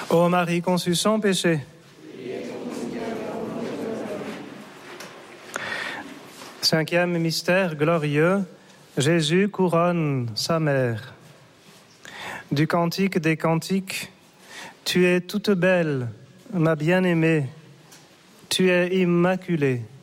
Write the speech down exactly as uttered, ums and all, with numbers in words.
Ô Marie conçue sans péché. Cinquième mystère glorieux, Jésus couronne sa mère. Du cantique des cantiques, tu es toute belle, ma bien-aimée, tu es immaculée.